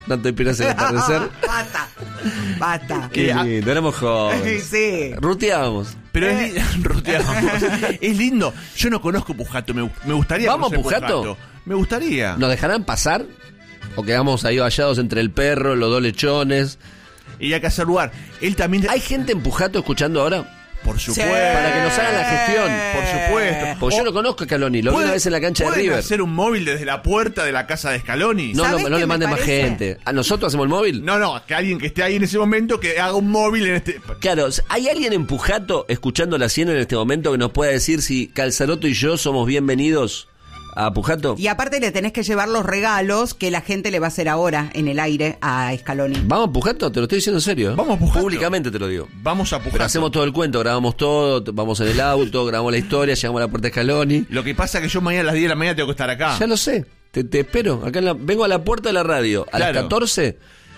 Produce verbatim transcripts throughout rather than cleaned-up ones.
Tanto inspirarse en el atardecer. Basta, basta. Qué lindo, éramos jóvenes. Sí. Ruteábamos. Pero Eh. es, li- ruteábamos. Es lindo. Yo no conozco Pujato. Me, me gustaría ¿Vamos a conocer Pujato? Me gustaría. ¿Nos dejarán pasar? ¿O quedamos ahí vallados entre el perro, los dos lechones? Y hay que hacer lugar. Él también... ¿Hay gente en Pujato escuchando ahora? Por supuesto. Para que nos hagan la gestión. Por supuesto. Porque yo O- no conozco a Scaloni. Lo vi una vez en la cancha de ¿pueden River. hacer un móvil desde la puerta de la casa de Scaloni? No, no, ¿Sabés no qué le me manden más parece? gente. ¿A nosotros hacemos el móvil? No, no, que alguien que esté ahí en ese momento que haga un móvil en este... Claro, ¿hay alguien en Pujato escuchando la cien en este momento que nos pueda decir si Calzaroto y yo somos bienvenidos a Pujato? Y aparte le tenés que llevar los regalos que la gente le va a hacer ahora en el aire a Scaloni. ¿Vamos a Pujato? Te lo estoy diciendo en serio. ¿eh? Vamos a Pujato. Públicamente te lo digo. Vamos a Pujato. Pero hacemos todo el cuento, grabamos todo, t- vamos en el auto, grabamos la historia, llegamos a la puerta de Scaloni. Lo que pasa es que yo mañana a las diez de la mañana tengo que estar acá. Ya lo sé, te, te espero. Acá en la- vengo a la puerta de la radio a Claro. las catorce,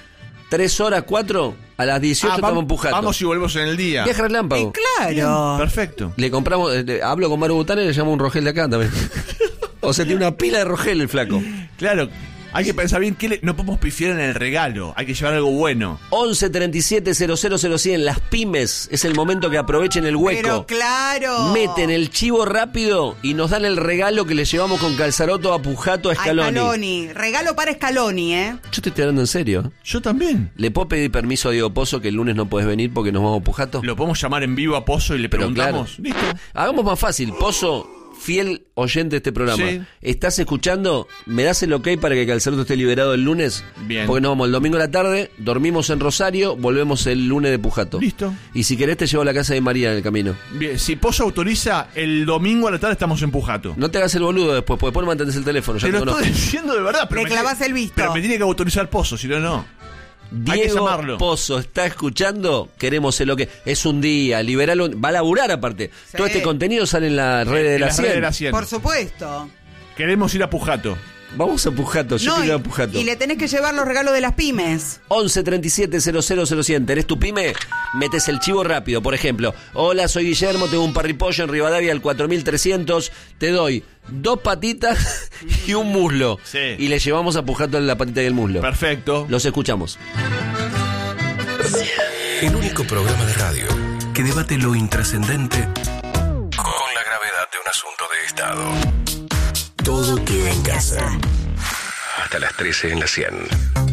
tres horas, cuatro, a las dieciocho Ah, estamos vam- en Pujato. Vamos y volvemos en el día. Viaje relámpago. Y claro. Perfecto. Le compramos, eh, le- hablo con Maru Butana y le llamo un Rogel de acá también. O sea, tiene una pila de Rogel el flaco. Claro, hay que pensar bien que le- no podemos pifiar en el regalo. Hay que llevar algo bueno. once treinta y siete cero cero cero cien, las pymes, es el momento que aprovechen el hueco. Pero claro. Meten el chivo rápido y nos dan el regalo que le llevamos con Calzaroto a Pujato a A Scaloni. Scaloni. Regalo para Scaloni, ¿eh? Yo te estoy hablando en serio. Yo también. ¿Le puedo pedir permiso a Diego Pozo que el lunes no podés venir porque nos vamos a Pujato? Lo podemos llamar en vivo a Pozo y le Pero preguntamos. claro. Listo. Hagamos más fácil. Pozo, fiel oyente de este programa. Sí. ¿Estás escuchando? ¿Me das el ok para que Calzaroto esté liberado el lunes? Bien. Porque nos vamos el domingo a la tarde, dormimos en Rosario, volvemos el lunes de Pujato. Listo. Y si querés te llevo a la casa de María en el camino. Bien, si Pozo autoriza, el domingo a la tarde estamos en Pujato. No te hagas el boludo después, porque después no mantendés el teléfono. Ya Te te lo conozco. estoy diciendo de verdad. Pero Le me clavás tiene- el visto. Pero me tiene que autorizar Pozo, si no, no. Hay que Diego llamarlo. Pozo, ¿está escuchando? Queremos el ok. Es un día, liberalo. Va a laburar aparte. Sí. Todo este contenido sale en las redes de En la las redes de cien. la cien. Por supuesto. Queremos ir a Pujato. Vamos a Pujato, yo No, quiero ir y, a Pujato. y le tenés que llevar los regalos de las pymes. once treinta y siete cero cero cero cien. ¿Tenés tu pyme? Metes el chivo rápido. Por ejemplo, hola, soy Guillermo, tengo un parripollo en Rivadavia al cuatro mil trescientos. Te doy dos patitas y un muslo. Sí. Y le llevamos a Pujato la patita y el muslo. Perfecto. Los escuchamos. El único programa de radio que debate lo intrascendente con la gravedad de un asunto de Estado. Todo queda en casa. Hasta las trece en la cien.